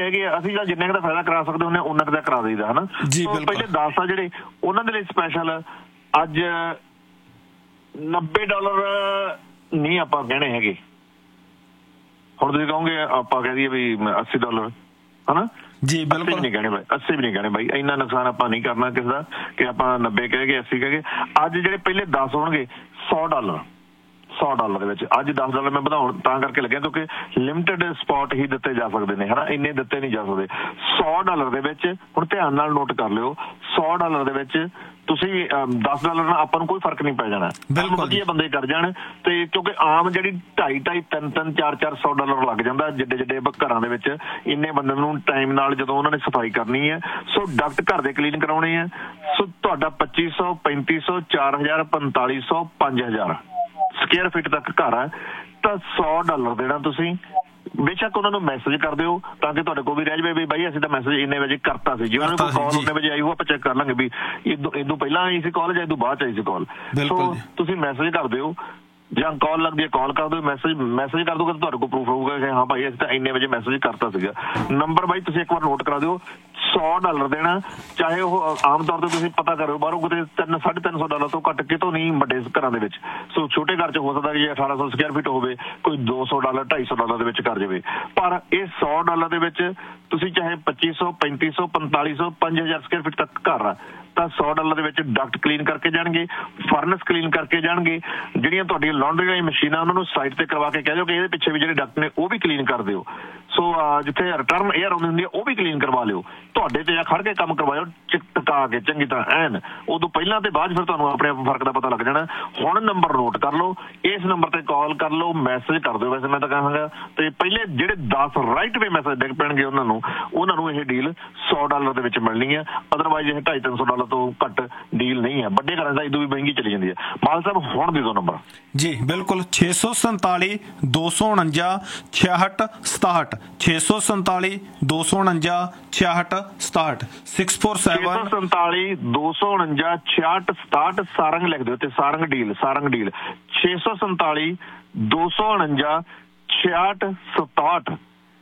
ਹੈਗੇ ਆ, ਅਸੀਂ ਜਿੰਨੇ ਕੁ ਦਾ ਫਾਇਦਾ ਕਰਾ ਸਕਦੇ ਹੁੰਦੇ ਉਹਨਾਂ ਕੁ ਦਾ ਕਰਾ ਦਈਦਾ, ਹਨਾ। ਪਹਿਲੇ 10 ਆ ਜਿਹੜੇ ਉਹਨਾਂ ਦੇ ਲਈ ਸਪੈਸ਼ਲ ਅੱਜ $90 ਨਹੀਂ ਆਪਾਂ ਕਹਿਣੇ ਹੈਗੇ। ਹੁਣ ਤੁਸੀਂ ਕਹੋਗੇ ਆਪਾਂ ਕਹਿ ਦਈਏ ਵੀ $80, ਹਨਾ ਜੀ, ਬਿਲਕੁਲ ਨਹੀਂ ਕਹਿਣੇ ਬਾਈ, 80 ਵੀ ਨਹੀਂ ਕਹਿਣੇ ਬਾਈ, ਇੰਨਾ ਨੁਕਸਾਨ ਆਪਾਂ ਨਹੀਂ ਕਰਨਾ ਕਿਸੇ ਦਾ ਕਿ ਆਪਾਂ 90 ਕਹਿ ਗਏ 80 ਕਹਿ ਗਏ। ਅੱਜ ਜਿਹੜੇ ਪਹਿਲੇ 10 ਹੋਣਗੇ $100 ਦੇ ਵਿੱਚ। ਅੱਜ $10 ਮੈਂ ਵਧਾਉਣ ਤਾਂ ਕਰਕੇ ਲੱਗਿਆ ਕਿਉਂਕਿ ਲਿਮਿਟਡ ਸਪੌਟ ਹੀ ਦਿੱਤੇ ਜਾ ਸਕਦੇ ਨੇ, ਹਨਾ, ਇੰਨੇ ਦਿੱਤੇ ਨਹੀਂ ਜਾ ਸਕਦੇ। $100 ਦੇ ਵਿੱਚ ਹੁਣ ਧਿਆਨ ਨਾਲ ਨੋਟ ਕਰ ਲਿਓ, $100 ਦੇ ਵਿੱਚ ਤੁਸੀਂ $10 ਨਾਲ ਆਪਾਂ ਨੂੰ ਕੋਈ ਫਰਕ ਨਹੀਂ ਪੈ ਜਾਣਾ। ਵਧੀਆ ਬੰਦੇ ਕਰ ਜਾਣ ਤੇ ਕਿਉਂਕਿ ਆਮ ਜਿਹੜੀ 2.5 3 $400 ਲੱਗ ਜਾਂਦਾ ਜਿੱਡੇ ਘਰਾਂ ਦੇ ਵਿੱਚ ਇੰਨੇ ਬੰਦੇ ਨੂੰ ਟਾਈਮ ਨਾਲ ਜਦੋਂ ਉਹਨਾਂ ਨੇ ਸਫਾਈ ਕਰਨੀ ਹੈ। ਸੋ ਡਕਟ ਘਰ ਦੇ ਕਲੀਨ ਕਰਾਉਣੇ ਆ। ਸੋ ਤੁਹਾਡਾ 2500 3500 4000 4500 5000 ਸਕੁਅਰ ਫੀਟ ਤੱਕ ਘਰ ਹੈ ਤਾਂ $100 ਦੇਣਾ ਤੁਸੀਂ। ਬੇਸ਼ੱਕ ਉਹਨਾਂ ਨੂੰ ਮੈਸੇਜ ਕਰ ਦਿਓ ਤਾਂ ਕਿ ਤੁਹਾਡੇ ਕੋਲ ਵੀ ਰਹਿ ਜਾਵੇ ਵੀ ਬਾਈ ਅਸੀਂ ਤਾਂ ਮੈਸੇਜ ਇੰਨੇ ਵਜੇ ਕਰਤਾ ਸੀ। ਜੇ ਉਹਨਾਂ ਨੂੰ ਕੋਈ ਕਾਲ ਇੰਨੇ ਵਜੇ ਆਈ ਉਹ ਆਪਾਂ ਚੈੱਕ ਕਰ ਲਾਂਗੇ ਵੀ ਇਦੋਂ ਪਹਿਲਾਂ ਆਈ ਸੀ ਕਾਲ ਜਾਂ ਇਦੋਂ ਬਾਅਦ ਚ ਆਈ ਸੀ ਕਾਲ। ਸੋ ਤੁਸੀਂ ਮੈਸੇਜ ਕਰ ਦਿਓ ਜਾਂ ਕਾਲ ਲੱਗਦੀ ਹੈ ਕਾਲ ਕਰ ਦਿਓ, ਮੈਸੇਜ ਕਰ ਦਿਓ, ਤੁਹਾਡੇ ਕੋਲ ਪ੍ਰੂਫ ਹੋਊਗਾ ਕਿ ਹਾਂ ਭਾਈ ਅਸੀਂ ਤਾਂ ਇੰਨੇ ਵਜੇ ਮੈਸੇਜ ਕਰਤਾ ਸੀਗਾ। ਨੰਬਰ ਬਾਈ ਤੁਸੀਂ ਇੱਕ ਵਾਰ ਨੋਟ ਕਰਾ ਦਿਓ, $100 ਦੇਣਾ। ਚਾਹੇ ਉਹ ਆਮ ਤੌਰ ਤੇ ਤੁਸੀਂ ਪਤਾ ਕਰਿਓ ਬਾਹਰੋਂ ਕਿਤੇ $300-350 ਤੋਂ ਘੱਟ ਕਿਤੋਂ ਨਹੀਂ ਵੱਡੇ ਘਰਾਂ ਦੇ ਵਿੱਚ। ਸੋ ਛੋਟੇ ਘਰ ਚ ਹੋ ਸਕਦਾ ਕਿ 1800 ਸਕੁਅਰ ਫੀਟ ਹੋਵੇ, ਕੋਈ $200 $250 ਦੇ ਵਿੱਚ ਕਰ ਜਾਵੇ, ਪਰ ਇਹ $100 ਦੇ ਵਿੱਚ ਤੁਸੀਂ ਚਾਹੇ 2500 3500 4500 5000 ਸਕੁਅਰ ਫੀਟ ਤੱਕ ਘਰ ਆ ਤਾਂ $100 ਦੇ ਵਿੱਚ ਡਕਟ ਕਲੀਨ ਕਰਕੇ ਜਾਣਗੇ, ਫਰਨਸ ਕਲੀਨ ਕਰਕੇ ਜਾਣਗੇ। ਜਿਹੜੀਆਂ ਤੁਹਾਡੀਆਂ ਲਾਂਡਰੀ ਵਾਲੀ ਮਸ਼ੀਨਾਂ ਉਹਨਾਂ ਨੂੰ ਸਾਈਡ ਤੇ ਕਰਵਾ ਕੇ ਕਹਿ ਦਿਓ ਕਿ ਇਹਦੇ ਪਿੱਛੇ ਵੀ ਜਿਹੜੇ ਡਕਟ ਨੇ ਉਹ ਵੀ ਕਲੀਨ ਕਰ ਦਿਓ। ਸੋ ਜਿੱਥੇ ਰਿਟਰਨ ਏਅਰ ਆਉਂਦੀ ਹੁੰਦੀ ਹੈ ਉਹ ਵੀ ਕਲੀਨ ਕਰਵਾ ਲਿਓ। ਤੁਹਾਡੇ ਤੇ ਖੜ ਕੇ ਕੰਮ ਕਰਵਾਇਓ ਟਿਕਾ ਕੇ ਚੰਗੀ ਤਰ੍ਹਾਂ ਐਨ। ਉਦੋਂ ਪਹਿਲਾਂ ਤੇ ਬਾਅਦ ਫਿਰ ਤੁਹਾਨੂੰ ਆਪਣੇ ਆਪ ਫਰਕ ਦਾ ਪਤਾ ਲੱਗ ਜਾਣਾ। ਹੁਣ ਨੰਬਰ ਨੋਟ ਕਰ ਲਓ, ਇਸ ਨੰਬਰ ਤੇ ਕਾਲ ਕਰ ਲਓ, ਮੈਸੇਜ ਕਰ ਦਿਓ। ਵੈਸੇ ਮੈਂ ਤਾਂ ਕਹਾਂਗਾ ਤੇ ਪਹਿਲੇ ਜਿਹੜੇ 10 ਰਾਈਟ ਵੇ ਮੈਸੇਜ ਡਿੱਗ ਪੈਣਗੇ ਉਹਨਾਂ ਨੂੰ ਇਹ ਡੀਲ $100 ਦੇ ਵਿੱਚ ਮਿਲਣੀ ਹੈ। ਅਦਰਵਾਈਜ਼ ਇਹ $250-300 ਤੋਂ ਘੱਟ ਡੀਲ ਨਹੀਂ ਹੈ। ਵੱਡੇ ਘਰਾਂ ਦਾ ਇਦੋਂ ਵੀ ਮਹਿੰਗੀ ਚਲੀ ਜਾਂਦੀ ਹੈ। ਮਾਲ ਸਾਹਿਬ ਹੁਣ ਦੇ ਦਿਓ ਨੰਬਰ ਜੀ। ਬਿਲਕੁਲ 647 249 66 67 647 249 66 67 647 249 66 67 ਸਾਰੰਗ ਲਿਖ ਦਿਓ ਤੇ ਸਾਰੰਗ ਡੀਲ 647 249 66 67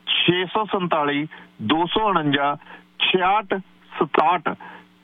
647 249 66 67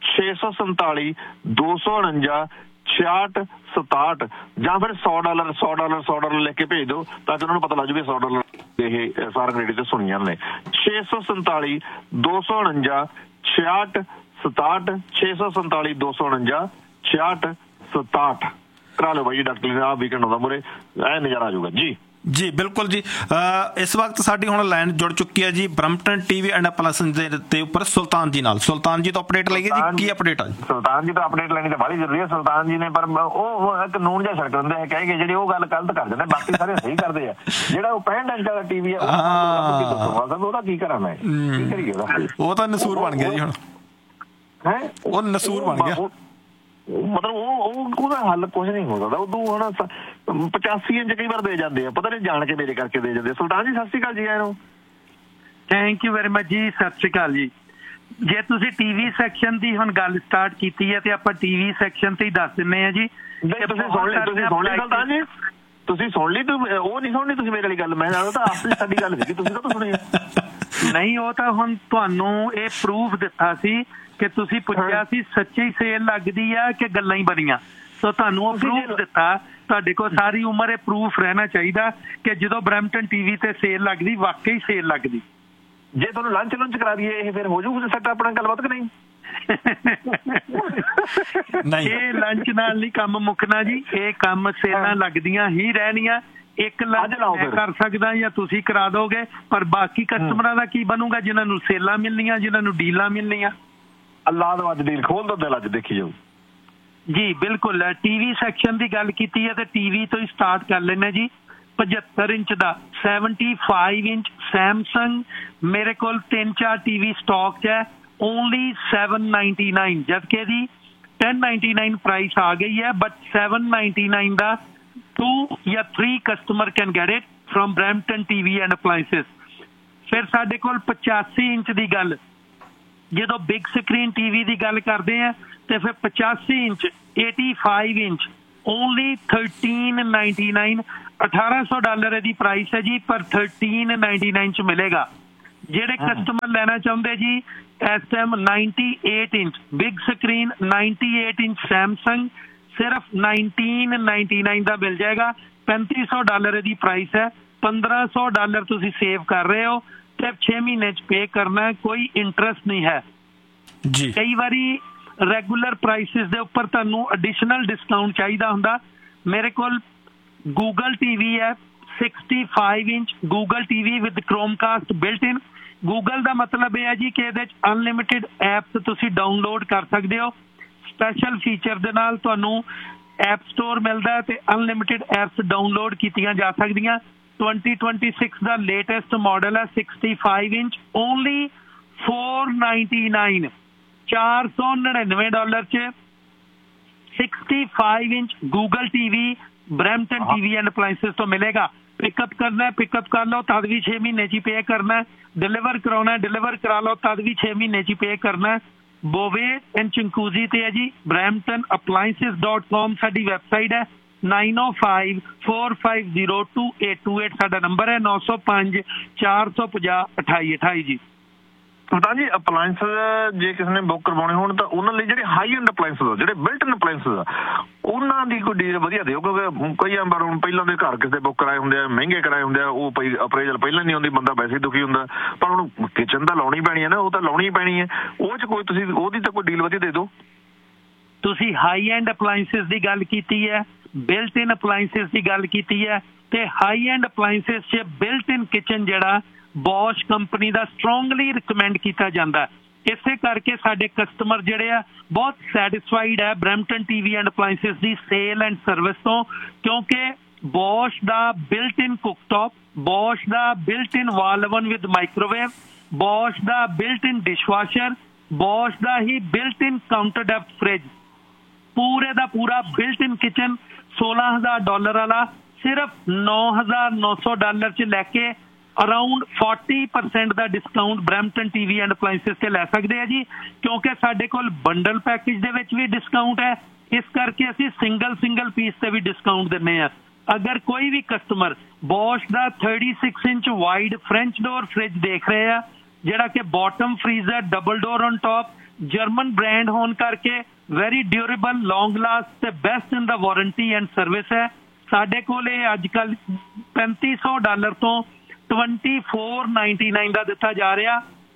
647 249 66 67 ਜਾਂ ਫਿਰ $100 ਲਿਖ ਕੇ ਭੇਜ ਦਿਓ ਤਾਂ ਕਿ ਉਹਨਾਂ ਨੂੰ ਪਤਾ ਲੱਗ ਜਾਵੇ $100 ਇਹ ਸਾਰੰਗ ਰੇਡੀ ਤੇ ਸੁਣੀਆਂ ਨੇ। 647 249 66 67 647 249 66 67 ਕਰਾ ਲਓ ਬਾਈ ਡਾਕਟਰ ਸਾਹਿਬ। ਵੀਕਐਂਡ ਆਉਂਦਾ ਮੂਹਰੇ ਐ ਨਜ਼ਾਰਾ ਆ ਜਾਊਗਾ ਜੀ। ਜੀ ਬਿਲਕੁਲ ਜੀ। ਇਸ ਵਕਤ ਸਾਡੀ ਹੁਣ ਲਾਈਨ ਜੁੜ ਚੁੱਕੀ ਹੈ ਜੀ ਬਰੰਪਟਨ ਟੀਵੀ ਐਂਡ ਐਪਲਾਇੰਸ ਦੇ ਉੱਪਰ ਸੁਲਤਾਨ ਜੀ ਨਾਲ। ਸੁਲਤਾਨ ਜੀ ਤੋਂ ਅਪਡੇਟ ਲਈਏ ਜੀ, ਕੀ ਅਪਡੇਟ ਆ ਜੀ? ਸੁਲਤਾਨ ਜੀ ਤੋਂ ਅਪਡੇਟ ਲੈਣੀ ਤਾਂ ਬੜੀ ਜ਼ਰੂਰੀ ਹੈ। ਸੁਲਤਾਨ ਜੀ ਨੇ ਪਰ ਉਹ ਇੱਕ ਕਾਨੂੰਨ ਜਿਹਾ ਛੜਕ ਦਿੰਦੇ ਹੈ, ਕਹਿ ਕੇ ਜਿਹੜੀ ਉਹ ਗੱਲ ਗਲਤ ਕਰ ਦਿੰਦੇ, ਬਾਕੀ ਸਾਰੇ ਸਹੀ ਕਰਦੇ ਆ। ਜਿਹੜਾ ਉਹ 65 ਇੰਚ ਵਾਲਾ ਟੀਵੀ ਹੈ ਉਹਦਾ ਕੀ ਕਰਾਂ ਮੈਂ, ਕੀ ਕਰੀਏ ਉਹਦਾ? ਉਹ ਤਾਂ ਨਸੂਰ ਬਣ ਗਿਆ ਜੀ ਹੁਣ। ਹੈ ਉਹ ਨਸੂਰ ਬਣ ਗਿਆ, ਮਤਲਬ ਉਹਦਾ ਹੱਲ ਕੁਛ ਨਹੀਂ ਹੋ ਸਕਦਾ। ਉਦੋਂ ਹੁਣ 85 ਇੰਚ ਕਈ ਵਾਰ ਦੇ ਜਾਂਦੇ ਆ, ਪਤਾ ਨਹੀਂ ਜਾਣ ਕੇ ਮੇਰੇ ਕਰਕੇ ਦੇ ਜਾਂਦੇ। ਸੁਲਤਾਨ ਜੀ ਸਤਿ ਸ਼੍ਰੀ ਅਕਾਲ ਜੀ। ਆਏ ਨੂੰ ਥੈਂਕ ਯੂ ਵੈਰੀ ਮਚ ਜੀ। ਸਤਿ ਸ਼੍ਰੀ ਅਕਾਲ ਜੀ। ਜੇ ਤੁਸੀਂ ਟੀਵੀ ਸੈਕਸ਼ਨ ਦੀ ਹੁਣ ਗੱਲ ਸਟਾਰਟ ਕੀਤੀ ਹੈ ਤੇ ਆਪਾਂ ਟੀਵੀ ਸੈਕਸ਼ਨ ਤੇ ਹੀ ਦੱਸ ਦਿੰਦੇ ਆ ਜੀ। ਤੁਸੀਂ ਸੁਣ ਲਈ ਸੁਲਤਾਨ ਜੀ? ਤੁਸੀਂ ਸੁਣ ਲਈ? ਉਹ ਨਹੀਂ ਸੁਣਨੀ ਤੁਸੀਂ ਮੇਰੇ ਵਾਲੀ ਗੱਲ? ਮੈਂ ਤਾਂ ਆਪਣੀ ਸਾਡੀ ਗੱਲ ਸੀ, ਤੁਸੀਂ ਤਾਂ ਸੁਣੀ ਨਹੀਂ। ਉਹ ਤਾਂ ਹੁਣ ਤੁਹਾਨੂੰ ਇਹ ਪ੍ਰੂਫ ਦਿੱਤਾ ਸੀ ਕਿ ਤੁਸੀਂ ਪੁੱਛਿਆ ਸੀ ਸੱਚੀ ਸੇਲ ਲੱਗਦੀ ਆ ਕਿ ਗੱਲਾਂ ਹੀ ਬਣੀਆਂ। ਸੋ ਤੁਹਾਨੂੰ ਉਹ ਪ੍ਰੂਫ ਦਿੱਤਾ। ਤੁਹਾਡੇ ਕੋਲ ਸਾਰੀ ਉਮਰ ਇਹ ਪ੍ਰੂਫ ਰਹਿਣਾ ਚਾਹੀਦਾ ਕਿ ਜਦੋਂ ਬਰੈਂਪਟਨ ਟੀਵੀ ਤੇ ਸੇਲ ਲੱਗਦੀ ਵਾਕਈ ਸੇਲ ਲੱਗਦੀ। ਜੇ ਤੁਹਾਨੂੰ ਲੰਚ ਕਰਾ ਦਈਏ ਇਹ ਫਿਰ ਹੋ ਜਾਊਗਾ ਸੈੱਟ ਆਪਣਾ ਗੱਲਬਾਤ ਕਿ ਨਹੀਂ? ਇਹ ਲੰਚ ਨਾਲ ਨਹੀਂ ਕੰਮ ਮੁੱਕਣਾ ਜੀ। ਇਹ ਕੰਮ ਸੇਲਾਂ ਲੱਗਦੀਆਂ ਹੀ ਰਹਿਣੀਆਂ। ਇੱਕ ਲੰਚ ਮੈਂ ਕਰ ਸਕਦਾ ਜਾਂ ਤੁਸੀਂ ਕਰਾ ਦੋਗੇ, ਪਰ ਬਾਕੀ ਕਸਟਮਰਾਂ ਦਾ ਕੀ ਬਣੂਗਾ ਜਿਨ੍ਹਾਂ ਨੂੰ ਸੇਲਾਂ ਮਿਲਣੀਆਂ, ਜਿਨ੍ਹਾਂ ਨੂੰ ਡੀਲਾਂ ਮਿਲਣੀਆਂ? ਅੱਲਾਹ ਦਾ ਅੱਜ ਡੀਲ ਖੋਲ ਦੋ ਦਿਲ, ਅੱਜ ਦੇਖੀ ਜਾਊ ਜੀ। ਬਿਲਕੁਲ। ਟੀਵੀ ਸੈਕਸ਼ਨ ਦੀ ਗੱਲ ਕੀਤੀ ਹੈ ਤੇ ਟੀਵੀ ਤੋਂ ਹੀ ਸਟਾਰਟ ਕਰ ਲੈਂਦੇ ਜੀ। 75 ਇੰਚ ਦਾ 75 ਇੰਚ ਸੈਮਸੰਗ ਮੇਰੇ ਕੋਲ 3-4 ਟੀਵੀ ਸਟਾਕ 'ਚ ਹੈ। ਓਨਲੀ $799 ਜਦਕਿ ਇਹਦੀ $1099 ਪ੍ਰਾਈਸ ਆ ਗਈ ਹੈ, ਬਟ $799 ਦਾ 2 ਜਾਂ 3 customer can get it from Brampton TV and appliances. ਫਿਰ ਸਾਡੇ ਕੋਲ 85 ਇੰਚ ਦੀ ਗੱਲ, ਜਦੋਂ ਬਿਗ ਸਕਰੀਨ ਟੀਵੀ ਦੀ ਗੱਲ ਕਰਦੇ ਆ ਤੇ ਫਿਰ 85 ਇੰਚ 85 ਇੰਚ ਓਨਲੀ $1399 $1,800 ਇਹਦੀ ਪ੍ਰਾਈਸ ਹੈ ਜੀ, ਪਰ $1399 ਚ ਮਿਲੇਗਾ। ਜਿਹੜੇ ਕਸਟਮਰ ਲੈਣਾ ਚਾਹੁੰਦੇ ਜੀ SM 98 inch big screen 98 inch Samsung ਸਿਰਫ $1999 ਦਾ ਮਿਲ ਜਾਏਗਾ। $3500 ਇਹਦੀ ਪ੍ਰਾਈਸ ਹੈ। $1500 ਤੁਸੀਂ ਸੇਵ ਕਰ ਰਹੇ ਹੋ ਤੇ 6 ਮਹੀਨੇ 'ਚ ਪੇ ਕਰਨਾ ਹੈ, ਕੋਈ ਇੰਟਰਸਟ ਨਹੀਂ ਹੈ ਜੀ। ਕਈ ਵਾਰੀ ਰੈਗੂਲਰ ਪ੍ਰਾਈਸਿਸ ਦੇ ਉੱਪਰ ਤੁਹਾਨੂੰ ਐਡੀਸ਼ਨਲ ਡਿਸਕਾਊਂਟ ਚਾਹੀਦਾ ਹੁੰਦਾ। ਮੇਰੇ ਕੋਲ ਗੂਗਲ TV ਹੈ 65 inch Google TV with ਕ੍ਰੋਮਕਾਸਟ built in. Google ਦਾ ਮਤਲਬ ਇਹ ਹੈ ਜੀ ਕਿ ਇਹਦੇ 'ਚ ਅਨਲਿਮਿਟਿਡ ਐਪਸ ਤੁਸੀਂ ਡਾਊਨਲੋਡ ਕਰ ਸਕਦੇ ਹੋ। ਸਪੈਸ਼ਲ ਫੀਚਰ ਦੇ ਨਾਲ ਤੁਹਾਨੂੰ ਐਪ ਸਟੋਰ ਮਿਲਦਾ ਹੈ ਤੇ ਅਨਲਿਮਿਟਿਡ ਐਪਸ ਡਾਊਨਲੋਡ ਕੀਤੀਆਂ ਜਾ ਸਕਦੀਆਂ। 2026 ਦਾ ਲੇਟੈਸਟ ਮਾਡਲ ਹੈ 65 ਇੰਚ ਓਨਲੀ $499 $499 'ਚ 65 inch Google TV Brampton TV and ਅਪਲਾਈਐਂਸਿਸ ਤੋਂ ਮਿਲੇਗਾ। ਪਿਕਅਪ ਕਰਨਾ ਹੈ ਪਿਕਅਪ ਕਰ ਲਓ ਤਦ ਵੀ 6 ਮਹੀਨੇ 'ਚ ਪੇ ਕਰਨਾ ਹੈ। ਡਿਲੀਵਰ ਕਰਾਉਣਾ ਡਿਲੀਵਰ ਕਰਾ ਲਓ ਤਦ ਵੀ 6 ਮਹੀਨੇ 'ਚ ਪੇ ਕਰਨਾ ਹੈ। ਬੋਵੇਡ ਐਂਡ ਚਿੰਕੂਜ਼ੀ ਤੇ ਹੈ ਜੀ bramptonappliances.com ਸਾਡੀ ਵੈਬਸਾਈਟ ਹੈ। 9054502828 ਸਾਡਾ ਨੰਬਰ ਹੈ। 905 450 2828 ਜੀ। ਪਤਾ ਜੀ ਅਪਲਾਇੰਸ ਜੇ ਕਿਸੇ ਨੇ ਬੁੱਕ ਕਰਵਾਉਣੇ ਹੋਣ ਤਾਂ ਉਹਨਾਂ ਲਈ ਜਿਹੜੇ ਹਾਈ ਐਂਡ ਅਪਲਾਇੰਸ ਆ ਜਿਹੜੇ ਬਿਲਟ ਇਨ ਅਪਲਾਇੰਸ ਆ ਉਹਨਾਂ ਦੀ ਕੋਈ ਡੀਲ ਵਧੀਆ ਦਿਓ ਕਿਉਂਕਿ ਕਈ ਵਾਰ ਹੁਣ ਪਹਿਲਾਂ ਦੇ ਘਰ ਕਿਸੇ ਦੇ ਬੁੱਕ ਕਰਾਏ ਹੁੰਦੇ ਆ ਮਹਿੰਗੇ ਕਰਾਏ ਹੁੰਦੇ ਆ ਉਹ ਪਈ ਅਪਰੇਜ਼ਲ ਪਹਿਲਾਂ ਨਹੀਂ ਆਉਂਦੀ ਬੰਦਾ ਵੈਸੇ ਹੀ ਦੁਖੀ ਹੁੰਦਾ ਪਰ ਹੁਣ ਕਿਚਨ ਤਾਂ ਲਾਉਣੀ ਪੈਣੀ ਹੈ ਨਾ ਉਹ ਤਾਂ ਲਾਉਣੀ ਪੈਣੀ ਹੈ ਉਹ 'ਚ ਕੋਈ ਤੁਸੀਂ ਉਹਦੀ ਤਾਂ ਕੋਈ ਡੀਲ ਵਧੀਆ ਦੇ ਦਿਓ। ਤੁਸੀਂ ਹਾਈ ਐਂਡ ਅਪਲਾਇੰਸਿਸ ਦੀ ਗੱਲ ਕੀਤੀ ਹੈ ਬਿਲਟ ਇਨ ਅਪਲਾਇੰਸਿਸ ਦੀ ਗੱਲ ਕੀਤੀ ਹੈ ਤੇ ਹਾਈ ਐਂਡ ਅਪਲਾਇੰਸਿਸ 'ਚ ਬਿਲਟ ਇਨ ਕਿਚਨ ਜਿਹੜਾ ਬੋਸ਼ ਕੰਪਨੀ ਦਾ ਸਟਰੋਂਗਲੀ ਰਿਕਮੈਂਡ ਕੀਤਾ ਜਾਂਦਾ। ਇਸੇ ਕਰਕੇ ਸਾਡੇ ਕਸਟਮਰ ਜਿਹੜੇ ਆ ਬਹੁਤ ਸੈਟਿਸਫਾਈਡ ਹੈ Brampton TV and appliances the sale and service ਤੋਂ ਕਿਉਂਕਿ ਬੋਸ਼ ਦਾ built in ਕੁੱਕਟੌਪ Bose the built in wall oven with microwave Bose the built in dishwasher Bose the he built in counter depth fridge ਪੂਰੇ ਦਾ ਪੂਰਾ built ਇਨ kitchen $16,000 ਵਾਲਾ ਸਿਰਫ $9,900 'ਚ ਲੈ ਕੇ around 40% the discount Brampton TV and appliances ਤੇ ਲੈ ਸਕਦੇ ਆ ਜੀ ਕਿਉਂਕਿ ਸਾਡੇ ਕੋਲ ਬੰਡਲ ਪੈਕੇਜ ਦੇ ਵਿੱਚ ਵੀ ਡਿਸਕਾਊਂਟ ਹੈ। ਇਸ ਕਰਕੇ ਅਸੀਂ ਸਿੰਗਲ ਪੀਸ ਤੇ ਵੀ ਡਿਸਕਾਊਂਟ ਦਿੰਦੇ ਆ। ਅਗਰ ਕੋਈ ਵੀ ਕਸਟਮਰ ਬੋਸ਼ ਦਾ 36 inch wide French door fridge ਦੇਖ ਰਹੇ ਆ ਜਿਹੜਾ ਕਿ bottom freezer double door on top German brand ਹੋਣ ਕਰਕੇ ਵੈਰੀ ਡਿਊਰੇਬਲ ਲੌਂਗ ਲਾਸਟ ਤੇ best in the warranty and service ਹੈ ਸਾਡੇ ਕੋਲ ਇਹ ਅੱਜ ਕੱਲ $3500 ਤੋਂ $2499 ਦਾ ਦਿੱਤਾ ਜਾ ਰਿਹਾ।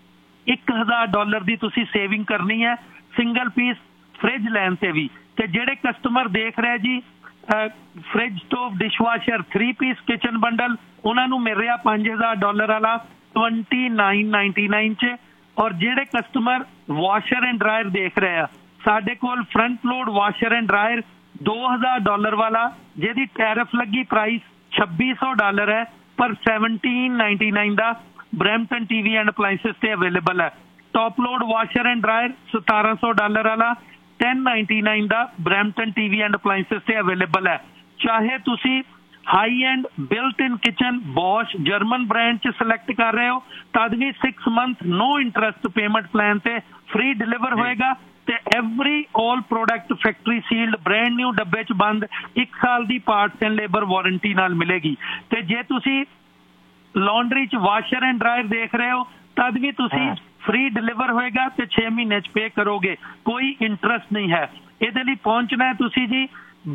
$1,000 ਦੀ ਤੁਸੀਂ ਸੇਵਿੰਗ ਕਰਨੀ ਹੈ ਸਿੰਗਲ ਪੀਸ ਫ੍ਰਿਜ ਲੈਣ ਤੇ ਵੀ। ਤੇ ਜਿਹੜੇ ਕਸਟਮਰ ਦੇਖ ਰਹੇ ਜੀ fridge stove dishwasher 3 piece kitchen bundle ਉਹਨਾਂ ਨੂੰ ਮਿਲ ਰਿਹਾ $5,000 ਵਾਲਾ $2999 'ਚ। ਔਰ ਜਿਹੜੇ ਕਸਟਮਰ ਵਾਸ਼ਰ ਐਂਡ ਡਰਾਇਰ ਦੇਖ ਰਹੇ ਆ ਸਾਡੇ ਕੋਲ front load washer and dryer $2,000 ਵਾਲਾ ਜਿਹਦੀ ਟੈਰਿਫ ਲੱਗੀ ਪ੍ਰਾਈਸ $2,600 ਹੈ ਪਰ $1799 ਦਾ ਬਰੈਂਪਟਨ TV ਐਂਡ ਅਪਲਾਇੰਸਿਸ ਤੇ ਅਵੇਲੇਬਲ ਹੈ। Top load washer and dryer $1,700 ਵਾਲਾ $1099 ਦਾ ਬਰੈਂਪਟਨ TV ਐਂਡ ਅਪਲਾਇੰਸਿਸ ਤੇ ਅਵੇਲੇਬਲ ਹੈ। ਚਾਹੇ ਤੁਸੀਂ ਹਾਈ ਐਂਡ ਬਿਲਟ ਇਨ ਕਿਚਨ ਬੋਸ਼ ਜਰਮਨ ਬ੍ਰਾਂਡ 'ਚ ਸਿਲੈਕਟ ਕਰ ਰਹੇ ਹੋ ਤਦ ਵੀ 6 ਮੰਥ ਨੋ ਇੰਟਰਸਟ ਪੇਮੈਂਟ ਪਲਾਨ ਤੇ ਫ੍ਰੀ ਡਿਲੀਵਰ ਹੋਏਗਾ ਤੇ ਐਵਰੀ ਆਲ product factory sealed brand new ਡੱਬੇ 'ਚ ਬੰਦ 1 ਸਾਲ ਦੀ ਪਾਰਟਸ ਐਂਡ ਲੇਬਰ ਵਾਰੰਟੀ ਨਾਲ ਮਿਲੇਗੀ। ਤੇ ਜੇ ਤੁਸੀਂ ਲਾਂਡਰੀ 'ਚ ਵਾਸ਼ਰ ਐਂਡ ਡਰਾਇਰ ਦੇਖ ਰਹੇ ਹੋ ਤਦ ਵੀ ਤੁਸੀਂ ਫ੍ਰੀ ਡਿਲੀਵਰ ਹੋਏਗਾ ਤੇ 6 ਮਹੀਨੇ 'ਚ ਪੇ ਕਰੋਗੇ ਕੋਈ ਇੰਟਰਸਟ ਨਹੀਂ ਹੈ। ਇਹਦੇ ਲਈ ਪਹੁੰਚਣਾ ਹੈ ਤੁਸੀਂ ਜੀ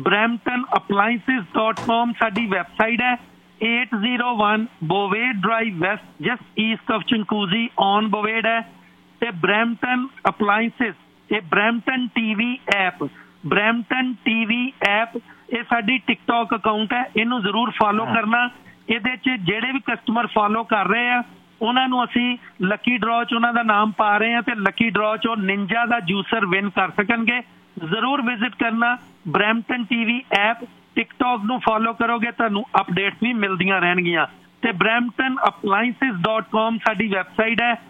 bramptonappliances.com ਸਾਡੀ ਵੈਬਸਾਈਟ ਹੈ। 801 ਬੋਵੇਡ drive West just East of ਚਿੰਕੂਜ਼ੀ on ਬੋਵੇਡ ਹੈ ਤੇ ਬਰੈਂਪਟਨ ਅਪਲਾਇੰਸਿਸ ਇਹ ਬਰੈਂਪਟਨ TV ਐਪ ਇਹ ਸਾਡੀ ਟਿਕਟੌਕ ਅਕਾਊਂਟ ਹੈ ਇਹਨੂੰ ਜ਼ਰੂਰ ਫਾਲੋ ਕਰਨਾ। ਇਹਦੇ 'ਚ ਜਿਹੜੇ ਵੀ ਕਸਟਮਰ ਫਾਲੋ ਕਰ ਰਹੇ ਆ ਉਹਨਾਂ ਨੂੰ ਅਸੀਂ ਲੱਕੀ ਡਰਾਅ 'ਚ ਉਹਨਾਂ ਦਾ ਨਾਮ ਪਾ ਰਹੇ ਆ ਤੇ ਲੱਕੀ ਡਰਾਅ 'ਚ ਉਹ ਨਿੰਜਾ ਦਾ ਜੂਸਰ ਵਿਨ ਕਰ ਸਕਣਗੇ। ਜ਼ਰੂਰ ਵਿਜ਼ਿਟ ਕਰਨਾ ਬਰੈਂਪਟਨ TV ਐਪ ਟਿਕਟੌਕ ਨੂੰ ਫਾਲੋ ਕਰੋਗੇ ਤੁਹਾਨੂੰ ਅਪਡੇਟਸ ਵੀ ਮਿਲਦੀਆਂ ਰਹਿਣਗੀਆਂ ਤੇ bramptonappliances.com ਸਾਡੀ ਵੈਬਸਾਈਟ ਹੈ।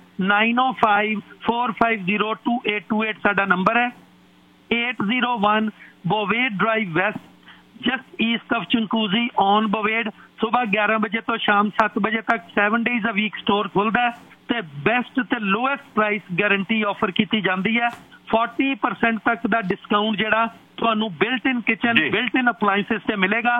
9054502828 ਸਾਡਾ ਨੰਬਰ ਹੈ। 801 ਬੋਵੇਡ drive West just East of ਚਿੰਕੂਜ਼ੀ on ਬੋਵੇਡ। ਸੁਬਾਹ 11 ਵਜੇ ਤੋਂ ਸ਼ਾਮ 7 ਵਜੇ ਤੱਕ 7 ਡੇਜ਼ ਅ ਵੀਕ ਸਟੋਰ ਖੁੱਲਦਾ ਹੈ ਤੇ ਬੈਸਟ ਤੇ ਲੋਐਸਟ ਪ੍ਰਾਈਸ ਗਾਰੰਟੀ ਆਫਰ ਕੀਤੀ ਜਾਂਦੀ ਹੈ। 40% ਤੱਕ ਦਾ ਡਿਸਕਾਊਂਟ ਜਿਹੜਾ ਤੁਹਾਨੂੰ ਬਿਲਟ ਇਨ ਕਿਚਨ ਜੀ। ਬਿਲਟ ਇਨ ਅਪਲਾਈਐਂਸਿਸ ਤੇ ਮਿਲੇਗਾ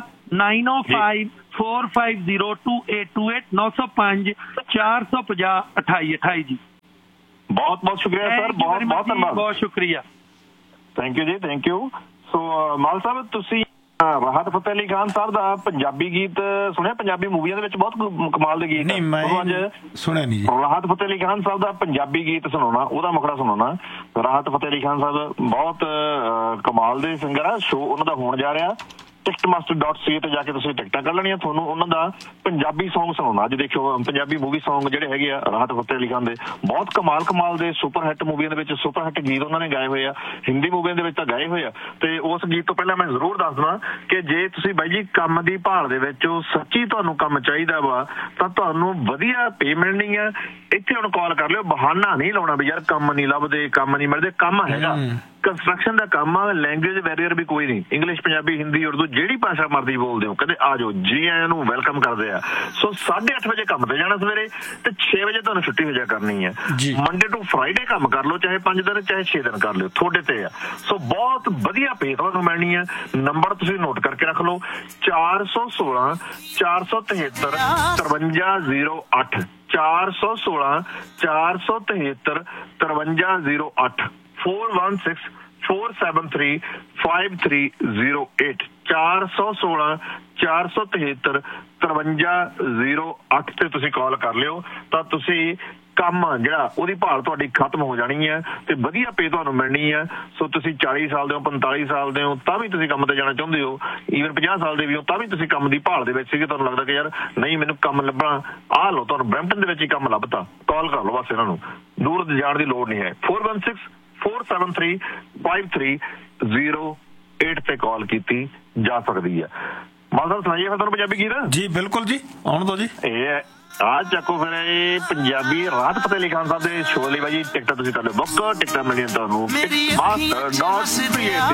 9054502828 905 450 2828 ਜੀ। ਬਹੁਤ ਬਹੁਤ ਸ਼ੁਕਰੀਆ ਸਰ, ਬਹੁਤ ਬਹੁਤ ਧੰਨਵਾਦ, ਬਹੁਤ ਸ਼ੁਕਰੀਆ, ਥੈਂਕ ਯੂ ਜੀ, ਥੈਂਕ ਯੂ। ਸੋ ਮਾਲ ਸਾਹਿਬ, ਤੁਸੀਂ ਰਾਹਤ ਫਤਿਹ ਅਲੀ ਖਾਨ ਸਾਹਿਬ ਦਾ ਪੰਜਾਬੀ ਗੀਤ ਸੁਣਿਆ? ਪੰਜਾਬੀ ਮੂਵੀਆਂ ਦੇ ਵਿੱਚ ਬਹੁਤ ਕਮਾਲ ਦੇ ਗੀਤ ਨਹੀਂ, ਮੈਂ ਸੁਣਿਆ ਨਹੀਂ ਜੀ। ਰਾਹਤ ਫਤਿਹ ਅਲੀ ਖਾਨ ਸਾਹਿਬ ਦਾ ਪੰਜਾਬੀ ਗੀਤ ਸੁਣਾਉਣਾ, ਉਹਦਾ ਮੁਖੜਾ ਸੁਣਾਉਣਾ। ਰਾਹਤ ਫਤਿਹ ਅਲੀ ਖਾਨ ਸਾਹਿਬ ਬਹੁਤ ਕਮਾਲ ਦੇ ਸਿੰਗਰ ਆ। ਸ਼ੋਅ ਉਹਨਾਂ ਦਾ ਹੋਣ ਜਾ ਰਿਹਾ ticketmaster.ca ਤੇ ਜਾ ਕੇ ਤੁਸੀਂ ਟਿਕਟਾਂ ਕਰ ਲੈਣੀਆਂ। ਤੁਹਾਨੂੰ ਉਹਨਾਂ ਦਾ ਪੰਜਾਬੀ Song ਸੁਣਾਉਣਾ। ਅੱਜ ਦੇਖਿਓ, ਪੰਜਾਬੀ ਮੂਵੀ Song ਜਿਹੜੇ ਹੈਗੇ ਆ ਰਾਹਤ ਫਤਿਹ ਅਲੀ ਖਾਨ ਦੇ, ਬਹੁਤ ਕਮਾਲ ਦੇ ਸੁਪਰ ਹਿੱਟ ਮੂਵੀਆਂ ਦੇ ਵਿੱਚ ਸੁਪਰ ਹਿੱਟ ਗੀਤ ਉਹਨਾਂ ਨੇ ਗਾਏ ਹੋਏ ਆ। ਹਿੰਦੀ ਮੂਵੀਆਂ ਦੇ ਵਿੱਚ ਤਾਂ ਗਾਏ ਹੋਏ ਆ। ਤੇ ਉਸ ਗੀਤ ਤੋਂ ਪਹਿਲਾਂ ਮੈਂ ਜ਼ਰੂਰ ਦੱਸ ਦਵਾਂ ਕਿ ਜੇ ਤੁਸੀਂ ਬਾਈ ਜੀ ਕੰਮ ਦੀ ਭਾਲ ਦੇ ਵਿੱਚ ਸੱਚੀ ਤੁਹਾਨੂੰ ਕੰਮ ਚਾਹੀਦਾ ਵਾ ਤਾਂ ਤੁਹਾਨੂੰ ਵਧੀਆ ਪੇ ਮਿਲਣੀ ਆ। ਇੱਥੇ ਹੁਣ ਕਾਲ ਕਰ ਲਿਓ, ਬਹਾਨਾ ਨਹੀਂ ਲਾਉਣਾ ਵੀ ਯਾਰ ਕੰਮ ਨਹੀਂ ਲੱਭਦੇ, ਕੰਮ ਨਹੀਂ ਮਿਲਦੇ। ਕੰਮ ਹੈਗਾ, ਕੰਸਟਰਕਸ਼ਨ ਦਾ ਕੰਮ ਆ। ਲੈਂਗੁਏਜ ਬੈਰੀਅਰ ਵੀ ਕੋਈ ਨਹੀਂ, ਇੰਗਲਿਸ਼, ਪੰਜਾਬੀ, ਹਿੰਦੀ, ਉਰਦੂ ਜਿਹੜੀ ਭਾਸ਼ਾ ਮਰਜ਼ੀ ਬੋਲਦੇ ਹੋ, ਕਹਿੰਦੇ ਆ ਜਾਓ ਜੀ, ਆਇਆਂ ਨੂੰ ਵੈਲਕਮ ਕਰਦੇ ਆ। ਸੋ 8:30 ਵਜੇ ਕੰਮ ਤੇ ਜਾਣਾ ਸਵੇਰੇ, ਤੇ 6 ਵਜੇ ਤੁਹਾਨੂੰ ਛੁੱਟੀ ਹੋ ਜਾ ਕਰਨੀ ਹੈ। ਮੰਡੇ ਟੂ ਫਰਾਈਡੇ ਕੰਮ ਕਰ ਲਓ, ਚਾਹੇ 5 ਦਿਨ ਚਾਹੇ 6 ਦਿਨ ਕਰ ਲਿਓ, ਤੁਹਾਡੇ ਤੇ ਆ। ਸੋ ਬਹੁਤ ਵਧੀਆ ਪੇ ਤੁਹਾਨੂੰ ਮਿਲਣੀ ਹੈ। ਨੰਬਰ ਤੁਸੀਂ ਨੋਟ ਕਰਕੇ ਰੱਖ ਲਓ, 416 473 5308 416 473 5308 416 473 5308 416 473 5308 ਤੇ ਤੁਸੀਂ ਕਾਲ ਕਰ ਲਿਓ ਤਾਂ ਤੁਸੀਂ ਕੰਮ ਜਿਹੜਾ ਉਹਦੀ ਭਾਲ ਤੁਹਾਡੀ ਖਤਮ ਹੋ ਜਾਣੀ ਹੈ ਤੇ ਵਧੀਆ ਪੇ ਤੁਹਾਨੂੰ ਮਿਲਣੀ ਹੈ। ਸੋ ਤੁਸੀਂ 40 ਸਾਲ ਦੇ ਹੋ, 45 ਸਾਲ ਦੇ ਹੋ, ਤਾਂ ਵੀ ਤੁਸੀਂ ਕੰਮ ਤੇ ਜਾਣਾ ਚਾਹੁੰਦੇ ਹੋ, ਈਵਨ 50 ਸਾਲ ਦੇ ਵੀ ਹੋ, ਤਾਂ ਵੀ ਤੁਸੀਂ ਕੰਮ ਦੀ ਭਾਲ ਦੇ ਵਿੱਚ ਸੀਗੇ। ਤੁਹਾਨੂੰ ਲੱਗਦਾ ਕਿ ਯਾਰ ਨਹੀਂ ਮੈਨੂੰ ਕੰਮ ਲੱਭਣਾ, ਆਹ ਲਓ ਤੁਹਾਨੂੰ ਬਰੈਂਪਟਨ ਦੇ ਵਿੱਚ ਹੀ ਕੰਮ ਲੱਭਤਾ, ਕਾਲ ਕਰ ਲਓ ਬਸ। ਇਹਨਾਂ ਨੂੰ ਦੂਰ ਜਾਣ ਦੀ ਲੋੜ ਨਹੀਂ ਹੈ। 416 473 5308 ਤੇ ਕਾਲ ਕੀਤੀ ਜਾ ਸਕਦੀ ਹੈ। ਮਾਲ ਸਾਹਿਬ ਸੁਣਾਈਏ ਫਿਰ ਤੁਹਾਨੂੰ ਪੰਜਾਬੀ ਗੀਤ? ਜੀ ਬਿਲਕੁਲ ਜੀ, ਆਉਣ ਦੋ ਜੀ। ਇਹ ਆ ਚੱਕੋ ਫਿਰ ਇਹ ਪੰਜਾਬੀ ਰਾਹਤ ਫਤਿਹ ਅਲੀ ਖਾਨ ਸਾਹਿਬ ਦੇ ਸ਼ੋਅ ਲਈ ਬਾਈ ਟਿਕਟਾਂ ਤੁਸੀਂ ਕਰ ਲਓ ਬੁੱਕ। ਟਿਕਟਾਂ ਮਿਲਣੀਆਂ ਤੁਹਾਨੂੰ ticketmaster.ca